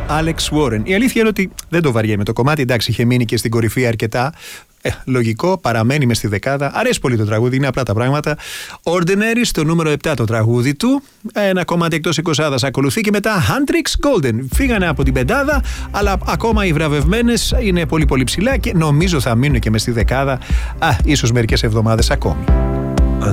Alex Warren. Η αλήθεια είναι ότι δεν το βαριέμαι το κομμάτι. Εντάξει, είχε μείνει και στην κορυφή αρκετά. Λογικό, παραμένει μες στη δεκάδα. Αρέσει πολύ το τραγούδι, είναι απλά τα πράγματα. Ordinary στο νούμερο 7 το τραγούδι του. Ένα κομμάτι εκτός 20 ακολουθεί και μετά Handrix Golden. Φύγανε από την πεντάδα, αλλά ακόμα οι βραβευμένες είναι πολύ πολύ ψηλά και νομίζω θα μείνουν και μες στη δεκάδα. Ίσως μερικές εβδομάδες ακόμη.